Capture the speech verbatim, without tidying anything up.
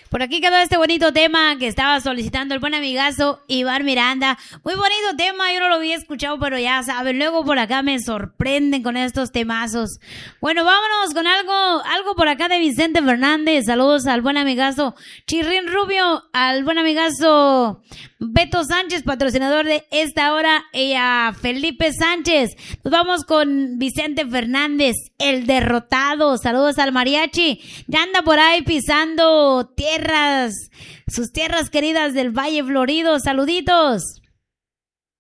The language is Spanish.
Por aquí quedó este bonito tema que estaba solicitando el buen amigazo Iván Miranda. Muy bonito tema, yo no lo había escuchado, pero ya saben, luego por acá me sorprenden con estos temazos. Bueno, vámonos con algo, algo por acá de Vicente Fernández. Saludos al buen amigazo Chirrín Rubio, al buen amigazo Beto Sánchez, patrocinador de esta hora, y a Felipe Sánchez. Nos vamos con Vicente Fernández, el derrotado. Saludos al mariachi. Ya anda por ahí pisando tierras, sus tierras queridas del Valle Florido. Saluditos.